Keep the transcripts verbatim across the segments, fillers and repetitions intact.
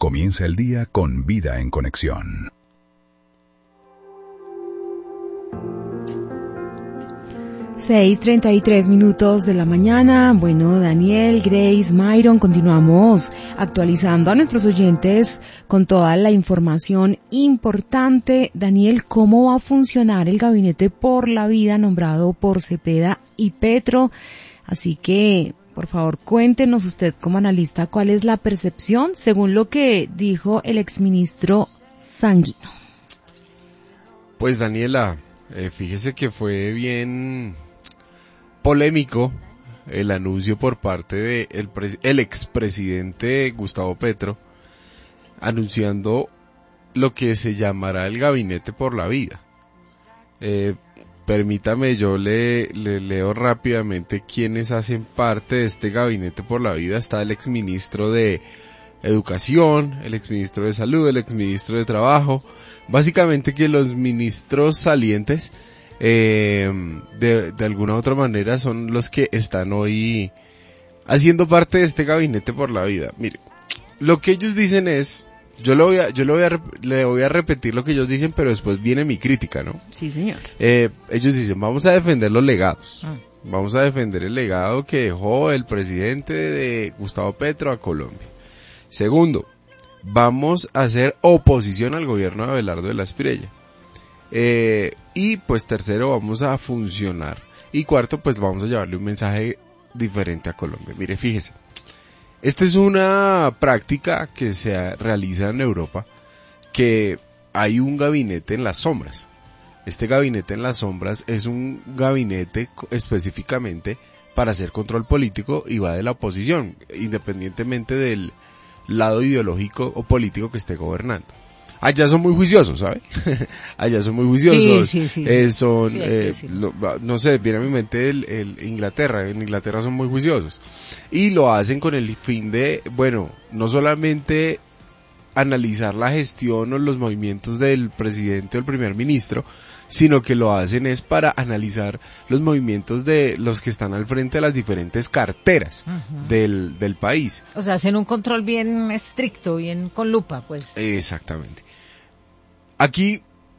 Comienza el día con Vida en Conexión. seis treinta y tres minutos de la mañana. Bueno, Daniel, Grace, Myron, continuamos actualizando a nuestros oyentes con toda la información importante. Daniel, ¿cómo va a funcionar el Gabinete por la Vida nombrado por Cepeda y Petro? Así que, por favor, cuéntenos usted como analista cuál es la percepción según lo que dijo el exministro Sanguino. Pues, Daniela, eh, fíjese que fue bien polémico el anuncio por parte de el, pres- el expresidente Gustavo Petro, anunciando lo que se llamará el Gabinete por la Vida. Eh, permítame, yo le, le leo rápidamente quiénes hacen parte de este Gabinete por la Vida. Está el exministro de Educación, el exministro de Salud, el exministro de Trabajo. Básicamente que los ministros salientes Eh, de, de alguna u otra manera son los que están hoy haciendo parte de este Gabinete por la Vida. Mire, lo que ellos dicen es, yo lo voy a, yo lo voy a, le voy a repetir lo que ellos dicen, pero después viene mi crítica, ¿no? Sí, señor. Eh, ellos dicen, vamos a defender los legados, Ah. vamos a defender el legado que dejó el presidente de Gustavo Petro a Colombia. Segundo, vamos a hacer oposición al gobierno de Abelardo de la Espriella. Eh, y pues tercero, vamos a funcionar. Y cuarto, pues vamos a llevarle un mensaje diferente a Colombia. Mire, fíjese, esta es una práctica que se realiza en Europa, que hay un gabinete en las sombras. Este gabinete en las sombras es un gabinete específicamente para hacer control político y va de la oposición, independientemente del lado ideológico o político que esté gobernando. Allá son muy juiciosos, ¿sabe? Allá son muy juiciosos. Sí, sí, sí. Eh, son, sí, eh, sí. lo, no sé, viene a mi mente el, el Inglaterra. En Inglaterra son muy juiciosos. Y lo hacen con el fin de, bueno, no solamente analizar la gestión o los movimientos del presidente o el primer ministro, sino que lo hacen es para analizar los movimientos de los que están al frente de las diferentes carteras uh-huh. del, del país. O sea, hacen un control bien estricto, bien con lupa, pues. Exactamente. Aquí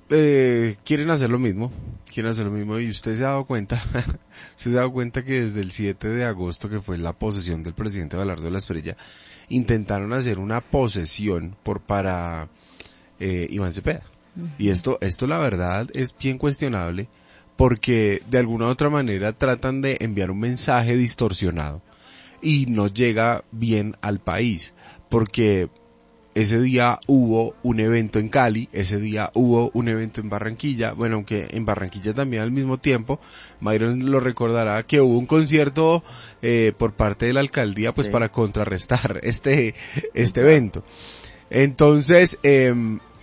eh, quieren hacer lo mismo, quieren hacer lo mismo y usted se ha dado cuenta, usted se ha dado cuenta que desde el siete de agosto, que fue la posesión del presidente Abelardo de la Espriella, intentaron hacer una posesión por para eh, Iván Cepeda. Uh-huh. Y esto, esto la verdad es bien cuestionable porque de alguna u otra manera tratan de enviar un mensaje distorsionado y no llega bien al país porque ese día hubo un evento en Cali, ese día hubo un evento en Barranquilla, bueno, aunque en Barranquilla también al mismo tiempo, Myron lo recordará que hubo un concierto eh, por parte de la alcaldía pues sí. para contrarrestar este, este evento. Entonces, eh,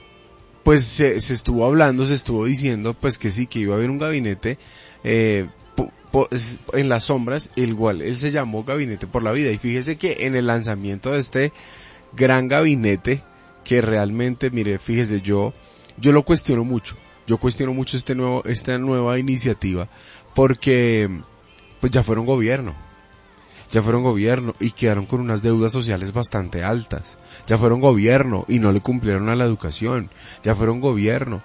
pues se, se estuvo hablando, se estuvo diciendo pues que sí, que iba a haber un gabinete eh, po, po, en las sombras, el cual él se llamó Gabinete por la Vida. Y fíjese que en el lanzamiento de este gran gabinete, que realmente, mire, fíjese, yo, yo lo cuestiono mucho, yo cuestiono mucho este nuevo, esta nueva iniciativa, porque, pues ya fueron gobierno, ya fueron gobierno y quedaron con unas deudas sociales bastante altas, ya fueron gobierno y no le cumplieron a la educación, ya fueron gobierno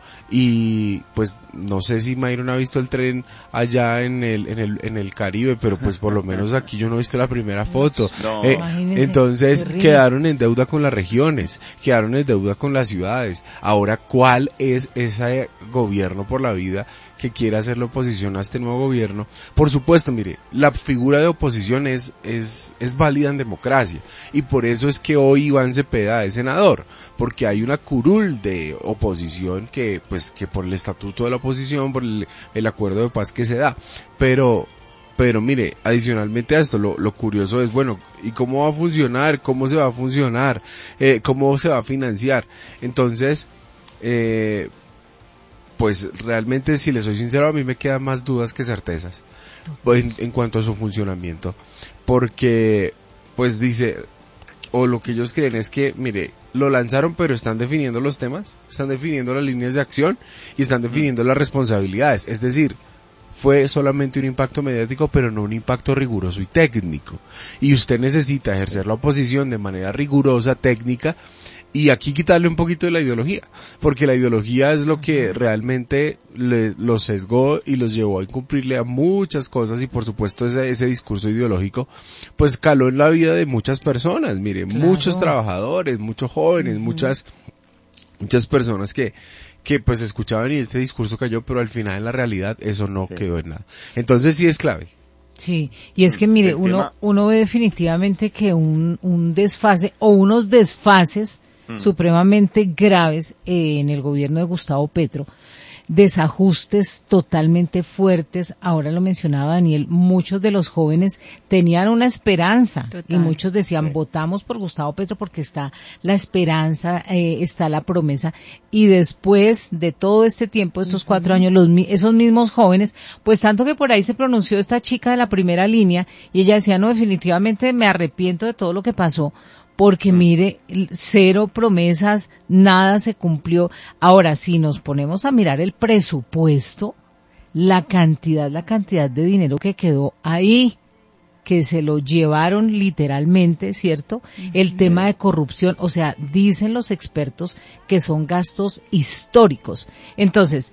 y pues no sé si Myron ha visto el tren allá en el en el en el Caribe, pero pues por lo menos aquí yo no he visto la primera foto. No, eh, entonces terrible. Quedaron en deuda con las regiones, quedaron en deuda con las ciudades. Ahora, ¿cuál es ese gobierno por la vida que quiere hacer la oposición a este nuevo gobierno? Por supuesto, mire, la figura de oposición es es es válida en democracia y por eso es que hoy Iván Cepeda es senador, porque hay una curul de oposición que pues que por el estatuto de la oposición, por el, el acuerdo de paz que se da, pero pero mire, adicionalmente a esto, lo, lo curioso es, bueno, ¿y cómo va a funcionar? ¿Cómo se va a funcionar? Eh, ¿Cómo se va a financiar? Entonces, eh, pues realmente, si les soy sincero, a mí me quedan más dudas que certezas pues, en, en cuanto a su funcionamiento, porque, pues dice, o lo que ellos creen es que, mire, lo lanzaron pero están definiendo los temas, están definiendo las líneas de acción y están definiendo las responsabilidades, es decir, fue solamente un impacto mediático, pero no un impacto riguroso y técnico. Y usted necesita ejercer la oposición de manera rigurosa, técnica, y aquí quitarle un poquito de la ideología, porque la ideología es lo que realmente le, los sesgó y los llevó a incumplirle a muchas cosas, y por supuesto ese, ese discurso ideológico pues caló en la vida de muchas personas, mire, claro. muchos trabajadores, muchos jóvenes, uh-huh. muchas muchas personas que que pues escuchaban y este discurso cayó, pero al final en la realidad eso no sí. quedó en nada. Entonces sí es clave. Sí, y es que mire, uno tema... uno ve definitivamente que un, un desfase o unos desfases mm. supremamente graves eh, en el gobierno de Gustavo Petro, desajustes totalmente fuertes. Ahora lo mencionaba Daniel, muchos de los jóvenes tenían una esperanza. Total. Y muchos decían, sí. votamos por Gustavo Petro porque está la esperanza, eh, está la promesa, y después de todo este tiempo, estos uh-huh. cuatro años, los esos mismos jóvenes, pues tanto que por ahí se pronunció esta chica de la primera línea, y ella decía, no, definitivamente me arrepiento de todo lo que pasó, porque mire, cero promesas, nada se cumplió. Ahora, si nos ponemos a mirar el presupuesto, la cantidad, la cantidad de dinero que quedó ahí, que se lo llevaron literalmente, ¿cierto? El tema de corrupción, o sea, dicen los expertos que son gastos históricos. Entonces,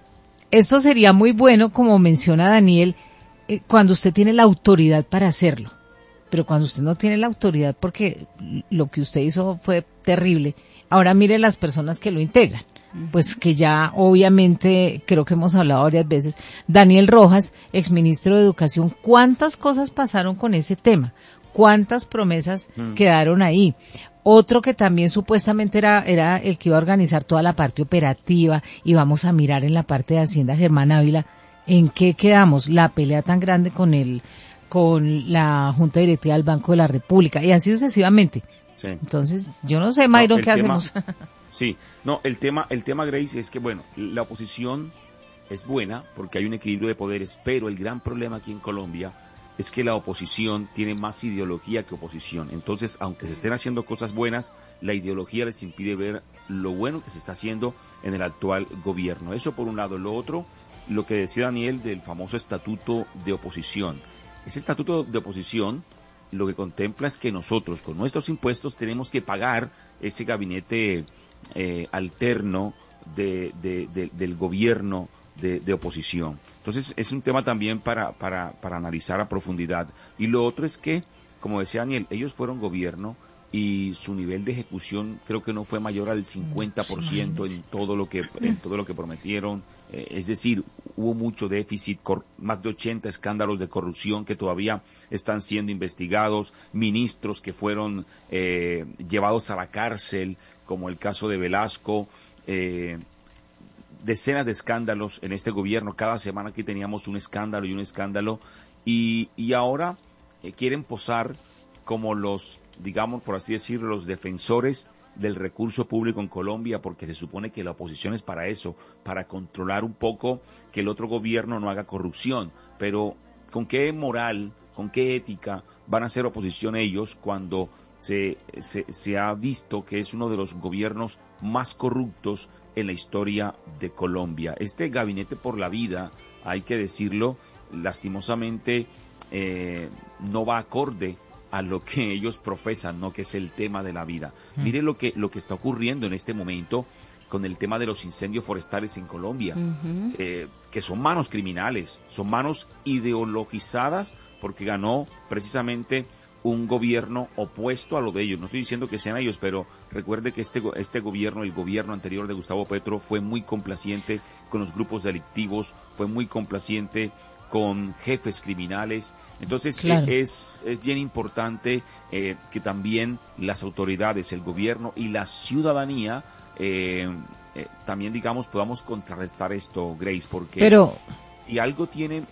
esto sería muy bueno, como menciona Daniel, eh, cuando usted tiene la autoridad para hacerlo. Pero cuando usted no tiene la autoridad, porque lo que usted hizo fue terrible, ahora mire las personas que lo integran, pues que ya obviamente, creo que hemos hablado varias veces, Daniel Rojas, exministro de Educación, ¿cuántas cosas pasaron con ese tema? ¿Cuántas promesas mm. quedaron ahí? Otro que también supuestamente era, era el que iba a organizar toda la parte operativa, y vamos a mirar en la parte de Hacienda, Germán Ávila, ¿en qué quedamos? La pelea tan grande con el con la Junta Directiva del Banco de la República, y así sucesivamente. Sí. Entonces, yo no sé, Mayron, no, ¿qué tema, hacemos? Sí, no, el tema, el tema, Grace, es que, bueno, la oposición es buena porque hay un equilibrio de poderes, pero el gran problema aquí en Colombia es que la oposición tiene más ideología que oposición. Entonces, aunque se estén haciendo cosas buenas, la ideología les impide ver lo bueno que se está haciendo en el actual gobierno. Eso por un lado. Lo otro, lo que decía Daniel del famoso estatuto de oposición. Ese estatuto de oposición lo que contempla es que nosotros, con nuestros impuestos, tenemos que pagar ese gabinete eh, alterno de, de, de, del gobierno de, de oposición. Entonces, es un tema también para, para, para analizar a profundidad. Y lo otro es que, como decía Daniel, ellos fueron gobierno y su nivel de ejecución creo que no fue mayor al cincuenta por ciento en todo lo que en todo lo que prometieron, eh, es decir, hubo mucho déficit, cor, más de ochenta escándalos de corrupción que todavía están siendo investigados, ministros que fueron eh, llevados a la cárcel, como el caso de Velasco, eh, decenas de escándalos en este gobierno. Cada semana aquí teníamos un escándalo y un escándalo, y, y ahora eh, quieren posar como los, digamos, por así decirlo, los defensores del recurso público en Colombia, porque se supone que la oposición es para eso, para controlar un poco que el otro gobierno no haga corrupción. Pero ¿con qué moral, con qué ética van a hacer oposición ellos cuando se, se, se ha visto que es uno de los gobiernos más corruptos en la historia de Colombia? Este gabinete por la vida, hay que decirlo, lastimosamente eh, no va acorde a lo que ellos profesan, ¿no? Que es el tema de la vida. Mm. Mire lo que lo que está ocurriendo en este momento con el tema de los incendios forestales en Colombia, uh-huh. eh, que son manos criminales, son manos ideologizadas, porque ganó precisamente un gobierno opuesto a lo de ellos. No estoy diciendo que sean ellos, pero recuerde que este este gobierno, el gobierno anterior de Gustavo Petro, fue muy complaciente con los grupos delictivos, fue muy complaciente con jefes criminales. Entonces, claro. eh, es, es bien importante eh, que también las autoridades, el gobierno y la ciudadanía eh, eh, también, digamos, podamos contrarrestar esto, Grace, porque Pero... si algo tienen,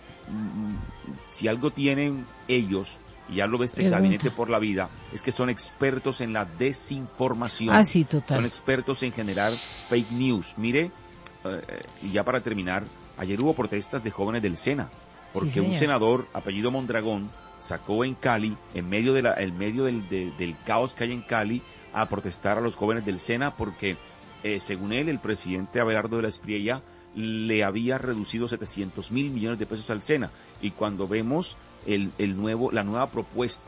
si algo tienen ellos, y ya lo ve este gabinete por la vida, es que son expertos en la desinformación. Ah, sí, total. Son expertos en generar fake news. Mire, eh, y ya para terminar, ayer hubo protestas de jóvenes del SENA, porque sí, un senador, apellido Mondragón, sacó en Cali, en medio de la, en medio del, de, del caos que hay en Cali, a protestar a los jóvenes del SENA, porque eh, según él, el presidente Abelardo de la Espriella le había reducido setecientos mil millones de pesos al SENA, y cuando vemos el, el nuevo, la nueva propuesta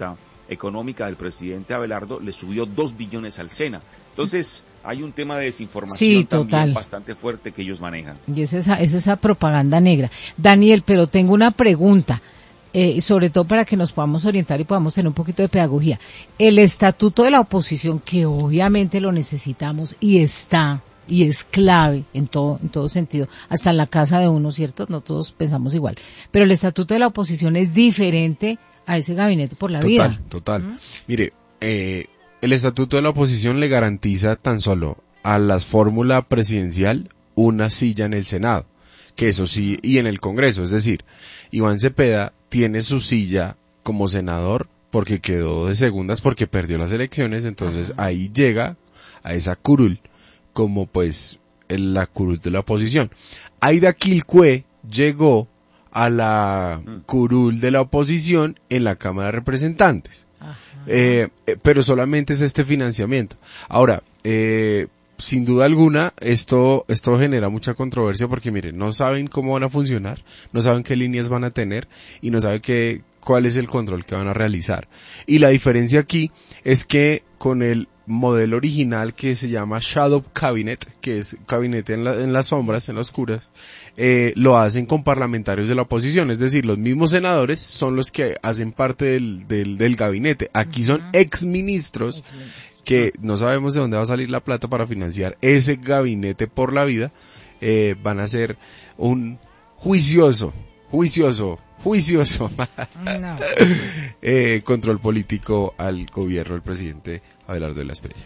económica del presidente Abelardo le subió dos billones al SENA. Entonces, hay un tema de desinformación sí, también total. bastante fuerte que ellos manejan. Y es esa, es esa propaganda negra. Daniel, pero tengo una pregunta, eh, sobre todo para que nos podamos orientar y podamos tener un poquito de pedagogía. El estatuto de la oposición, que obviamente lo necesitamos y está, y es clave en todo, en todo sentido, hasta en la casa de uno, ¿cierto? No todos pensamos igual. Pero el estatuto de la oposición es diferente a ese gabinete por la total, vida. Total, total. ¿Mm? Mire, eh, el estatuto de la oposición le garantiza tan solo a la fórmula presidencial una silla en el Senado, que eso sí, y en el Congreso, es decir, Iván Cepeda tiene su silla como senador porque quedó de segundas, porque perdió las elecciones, entonces Ajá. ahí llega a esa curul como pues el, la curul de la oposición. Aida Quilcue llegó a la curul de la oposición en la Cámara de Representantes. Eh, eh, pero solamente es este financiamiento. Ahora, eh, sin duda alguna, esto, esto genera mucha controversia porque miren, no saben cómo van a funcionar, no saben qué líneas van a tener y no saben qué, cuál es el control que van a realizar. Y la diferencia aquí es que con el modelo original que se llama Shadow Cabinet, que es gabinete en, la, en las sombras, en las oscuras, eh, lo hacen con parlamentarios de la oposición, es decir, los mismos senadores son los que hacen parte del, del, del gabinete. Aquí son exministros que no sabemos de dónde va a salir la plata para financiar ese gabinete por la vida, eh, van a ser un juicioso, juicioso, juicioso no. eh, control político al gobierno del presidente Abelardo de la Espriella.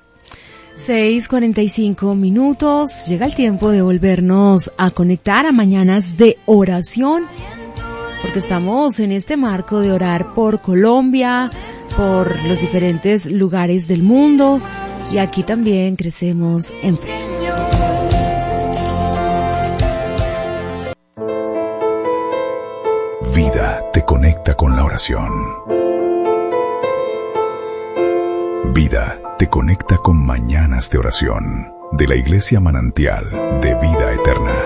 seis cuarenta y cinco minutos, llega el tiempo de volvernos a conectar a Mañanas de Oración, porque estamos en este marco de orar por Colombia, por los diferentes lugares del mundo, y aquí también crecemos en fe. Vida te conecta con la oración. Vida te conecta con Mañanas de Oración de la Iglesia Manantial de Vida Eterna.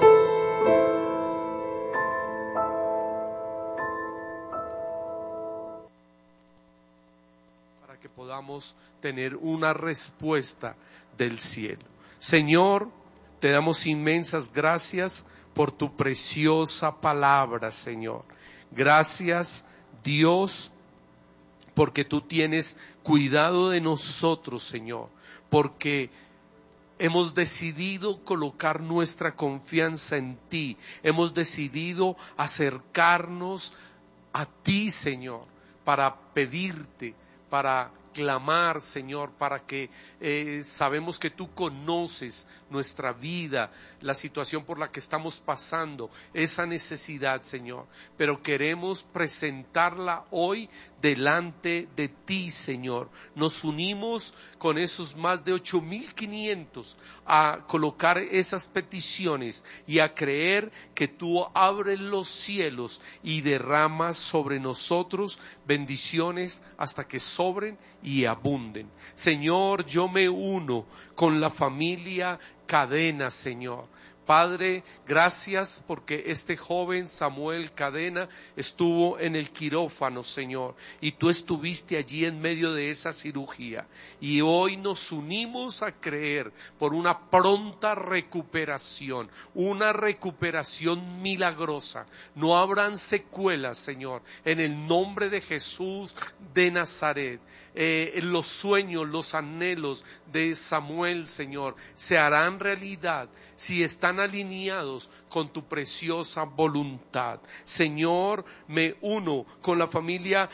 Para que podamos tener una respuesta del cielo. Señor, te damos inmensas gracias por tu preciosa palabra, Señor. Gracias, Dios, porque tú tienes cuidado de nosotros, Señor, porque hemos decidido colocar nuestra confianza en ti, hemos decidido acercarnos a ti, Señor, para pedirte, para clamar, Señor, para que eh, sabemos que tú conoces nuestra vida, la situación por la que estamos pasando, esa necesidad, Señor, pero queremos presentarla hoy delante de ti, Señor. Nos unimos con esos más de ocho mil quinientos a colocar esas peticiones y a creer que tú abres los cielos y derramas sobre nosotros bendiciones hasta que sobren y abunden. Señor, yo me uno con la familia Cadena, Señor. Padre, gracias porque este joven Samuel Cadena estuvo en el quirófano, Señor, y tú estuviste allí en medio de esa cirugía. Y hoy nos unimos a creer por una pronta recuperación, una recuperación milagrosa. No habrán secuelas, Señor, en el nombre de Jesús de Nazaret. Eh, los sueños, los anhelos de Samuel, Señor, se harán realidad si están alineados con tu preciosa voluntad. Señor, me uno con la familia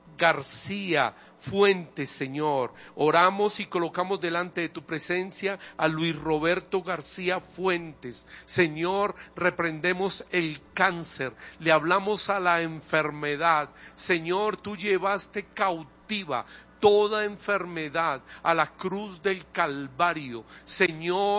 García Fuentes, Señor. Oramos y colocamos delante de tu presencia a Luis Roberto García Fuentes. Señor, reprendemos el cáncer, le hablamos a la enfermedad. Señor, tú llevaste cautiva toda enfermedad a la cruz del Calvario. Señor,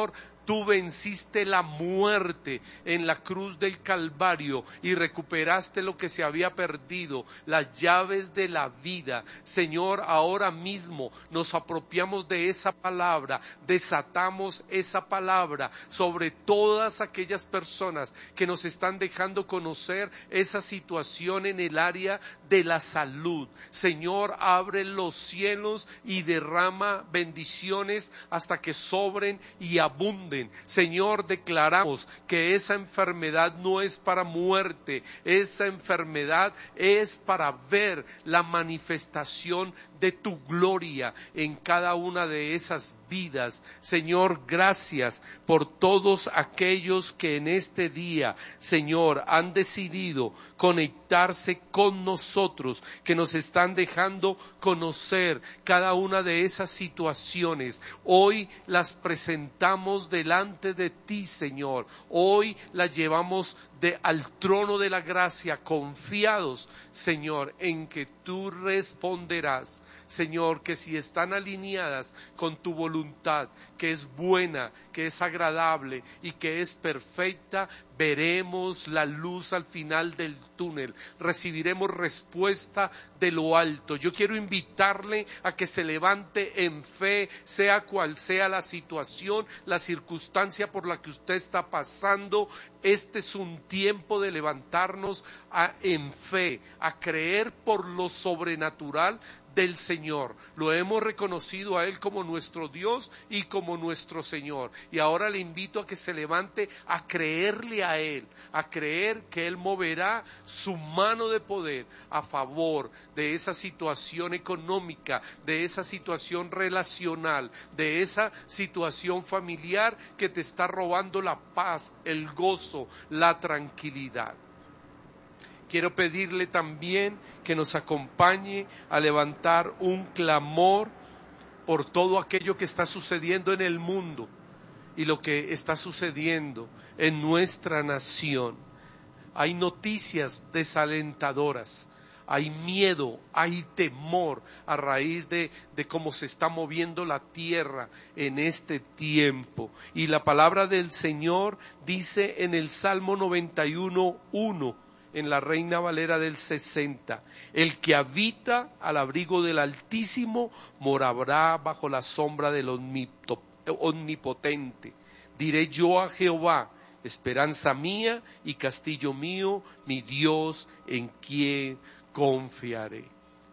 Tú venciste la muerte en la cruz del Calvario y recuperaste lo que se había perdido, las llaves de la vida. Señor, ahora mismo nos apropiamos de esa palabra, desatamos esa palabra sobre todas aquellas personas que nos están dejando conocer esa situación en el área de la salud. Señor, abre los cielos y derrama bendiciones hasta que sobren y abunden. Señor, declaramos que esa enfermedad no es para muerte, esa enfermedad es para ver la manifestación de tu gloria en cada una de esas vidas. Señor, gracias por todos aquellos que en este día, Señor, han decidido conectarse con nosotros, que nos están dejando conocer cada una de esas situaciones. Hoy las presentamos delante de ti, Señor. Hoy las llevamos de, al trono de la gracia, confiados, Señor, en que tú responderás. Señor, que si están alineadas con tu voluntad, que es buena, que es agradable y que es perfecta, veremos la luz al final del túnel, recibiremos respuesta de lo alto. Yo quiero invitarle a que se levante en fe, sea cual sea la situación, la circunstancia por la que usted está pasando. Este es un tiempo de levantarnos a, en fe, a creer por lo sobrenatural del Señor. Lo hemos reconocido a Él como nuestro Dios y como nuestro Señor. Y ahora le invito a que se levante a creerle a Él, a creer que Él moverá su mano de poder a favor de esa situación económica, de esa situación relacional, de esa situación familiar que te está robando la paz, el gozo, la tranquilidad. Quiero pedirle también que nos acompañe a levantar un clamor por todo aquello que está sucediendo en el mundo y lo que está sucediendo en nuestra nación. Hay noticias desalentadoras, hay miedo, hay temor a raíz de, de cómo se está moviendo la tierra en este tiempo. Y la palabra del Señor dice en el Salmo noventa y uno, uno, en la Reina Valera del sesenta, el que habita al abrigo del Altísimo morará bajo la sombra del Omnipotente. Diré yo a Jehová, esperanza mía y castillo mío, mi Dios en quien confiaré.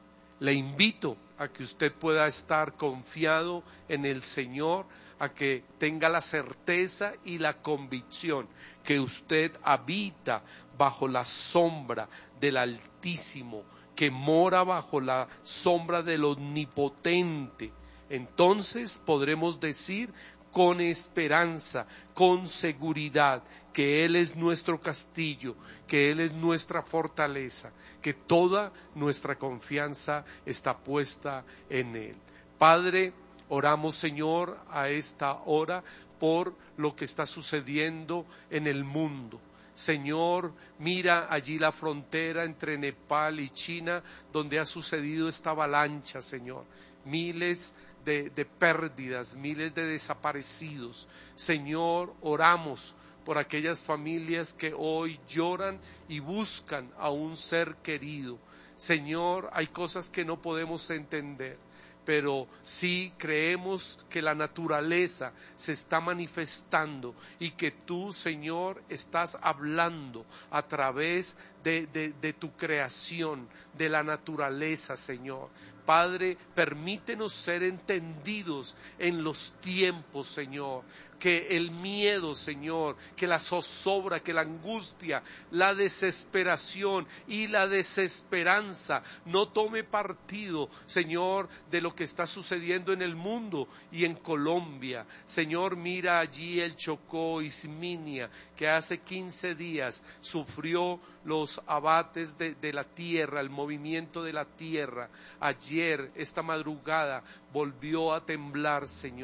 Le invito a que usted pueda estar confiado en el Señor, a que tenga la certeza y la convicción que usted habita bajo la sombra del Altísimo, que mora bajo la sombra del Omnipotente. Entonces podremos decir con esperanza, con seguridad, que Él es nuestro castillo, que Él es nuestra fortaleza, que toda nuestra confianza está puesta en Él. Padre, oramos, Señor, a esta hora por lo que está sucediendo en el mundo. Señor, mira allí la frontera entre Nepal y China, donde ha sucedido esta avalancha, Señor. Miles de, de pérdidas, miles de desaparecidos. Señor, oramos por aquellas familias que hoy lloran y buscan a un ser querido. Señor, hay cosas que no podemos entender, pero sí creemos que la naturaleza se está manifestando y que tú, Señor, estás hablando a través de, de, de tu creación, de la naturaleza, Señor. Padre, permítenos ser entendidos en los tiempos, Señor. Que el miedo, Señor, que la zozobra, que la angustia, la desesperación y la desesperanza no tome partido, Señor, de lo que está sucediendo en el mundo y en Colombia. Señor, mira allí el Chocó, Isminia, que hace quince días sufrió los abates de, de la tierra, el movimiento de la tierra. Ayer, esta madrugada, volvió a temblar, Señor.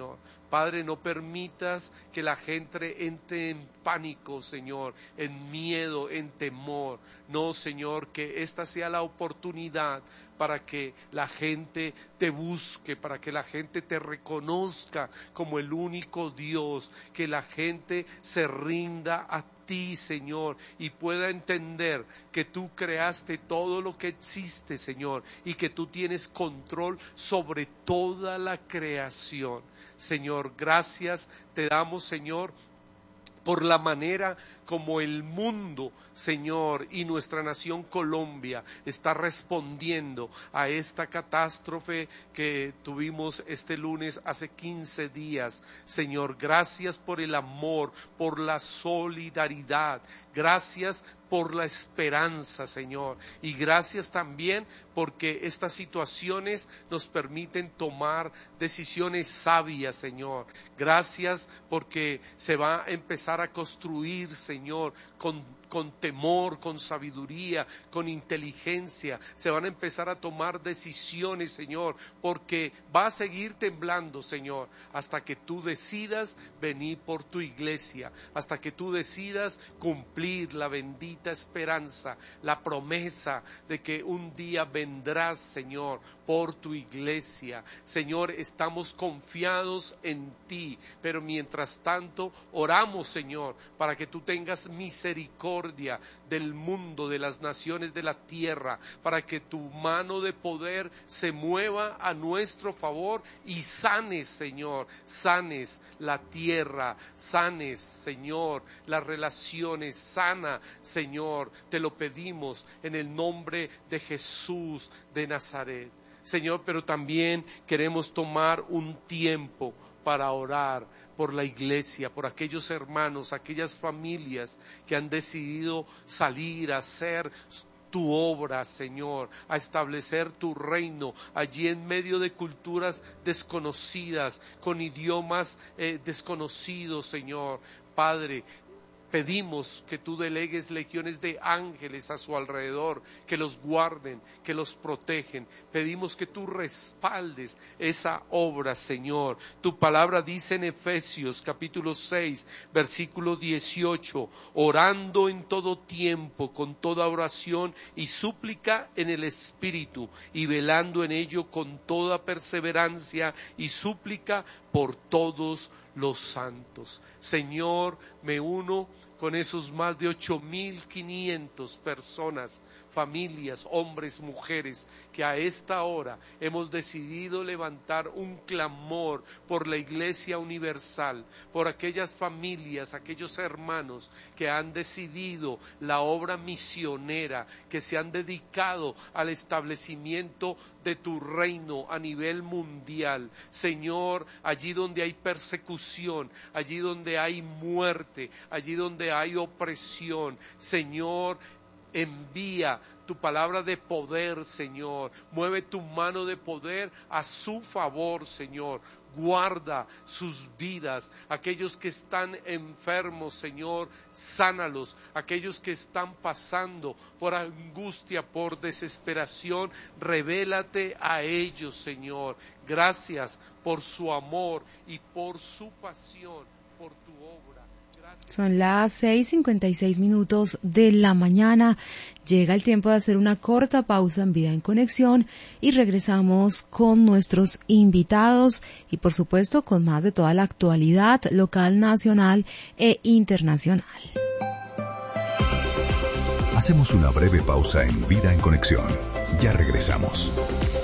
Padre, no permitas que la gente entre en pánico, Señor, en miedo, en temor. No, Señor, que esta sea la oportunidad para que la gente te busque, para que la gente te reconozca como el único Dios, que la gente se rinda a ti, Señor, y pueda entender que tú creaste todo lo que existe, Señor, y que tú tienes control sobre toda la creación. Señor, gracias te damos, Señor, por la manera como el mundo, Señor, y nuestra nación Colombia está respondiendo a esta catástrofe que tuvimos este lunes hace quince días. Señor, gracias por el amor, por la solidaridad, gracias por la esperanza, Señor, y gracias también porque estas situaciones nos permiten tomar decisiones sabias, Señor. Gracias porque se va a empezar a construir, Señor, con, con temor, con sabiduría, con inteligencia. Se van a empezar a tomar decisiones, Señor, porque va a seguir temblando, Señor, hasta que tú decidas venir por tu iglesia, hasta que tú decidas cumplir la bendita esperanza, la promesa de que un día vendrás, Señor, por tu iglesia. Señor, estamos confiados en ti, pero mientras tanto oramos, Señor, para que tú tengas misericordia del mundo, de las naciones de la tierra, para que tu mano de poder se mueva a nuestro favor y sanes, Señor, sanes la tierra, sanes, Señor, las relaciones, sana, Señor, te lo pedimos en el nombre de Jesús de Nazaret. Señor, pero también queremos tomar un tiempo para orar por la iglesia, por aquellos hermanos, aquellas familias que han decidido salir a hacer tu obra, Señor, a establecer tu reino allí en medio de culturas desconocidas, con idiomas eh, desconocidos, Señor. Padre, pedimos que tú delegues legiones de ángeles a su alrededor, que los guarden, que los protegen. Pedimos que tú respaldes esa obra, Señor. Tu palabra dice en Efesios capítulo seis, versículo dieciocho, orando en todo tiempo, con toda oración y súplica en el Espíritu, y velando en ello con toda perseverancia y súplica por todos los santos. Señor, me uno con esos más de ocho mil quinientas personas, familias, hombres, mujeres, que a esta hora hemos decidido levantar un clamor por la Iglesia Universal, por aquellas familias, aquellos hermanos que han decidido la obra misionera, que se han dedicado al establecimiento de tu reino a nivel mundial. Señor, allí donde hay persecución, allí donde hay muerte, allí donde hay opresión, Señor, envía tu palabra de poder, Señor. Mueve tu mano de poder a su favor, Señor. Guarda sus vidas. Aquellos que están enfermos, Señor, sánalos. Aquellos que están pasando por angustia, por desesperación, revélate a ellos, Señor. Gracias por su amor y por su pasión, por tu obra. Son las seis cincuenta y seis minutos de la mañana. Llega el tiempo de hacer una corta pausa en Vida en Conexión y regresamos con nuestros invitados y por supuesto con más de toda la actualidad local, nacional e internacional. Hacemos una breve pausa en Vida en Conexión. Ya regresamos.